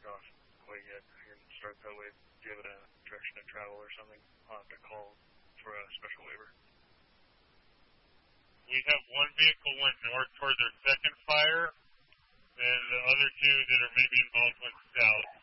marked off quite yet. I can start that way. If you have a direction of travel or something, I'll have to call for a special waiver. We have one vehicle went north toward their second fire, and the other two that are maybe involved went south.